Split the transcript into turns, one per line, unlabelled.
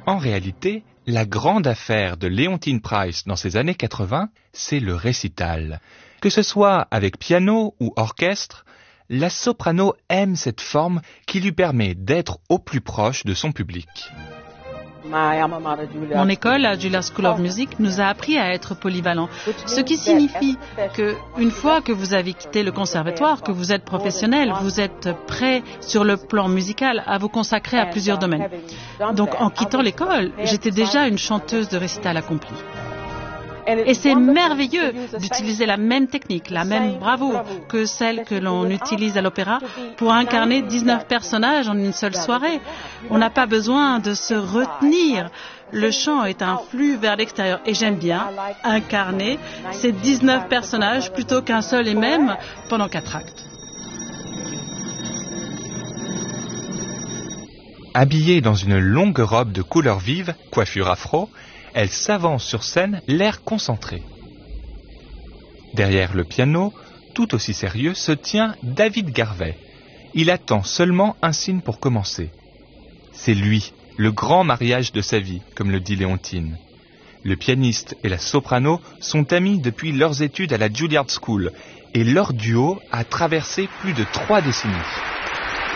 En réalité, la grande affaire de Leontyne Price dans ces années 80, c'est le récital. Que ce soit avec piano ou orchestre, la soprano aime cette forme qui lui permet d'être au plus proche de son public.
Mon école, la Juilliard School of Music, nous a appris à être polyvalents, ce qui signifie que une fois que vous avez quitté le conservatoire, que vous êtes professionnel, vous êtes prêt sur le plan musical à vous consacrer à plusieurs domaines. Donc en quittant l'école, j'étais déjà une chanteuse de récital accomplie. Et c'est merveilleux d'utiliser la même technique, la même bravoure que celle que l'on utilise à l'opéra pour incarner 19 personnages en une seule soirée. On n'a pas besoin de se retenir. Le chant est un flux vers l'extérieur et j'aime bien incarner ces 19 personnages plutôt qu'un seul et même pendant 4 actes.
Habillée dans une longue robe de couleur vive, coiffure afro, elle s'avance sur scène, l'air concentré. Derrière le piano, tout aussi sérieux, se tient David Garvey. Il attend seulement un signe pour commencer. C'est lui, le grand mariage de sa vie, comme le dit Leontyne. Le pianiste et la soprano sont amis depuis leurs études à la Juilliard School et leur duo a traversé plus de 3 décennies.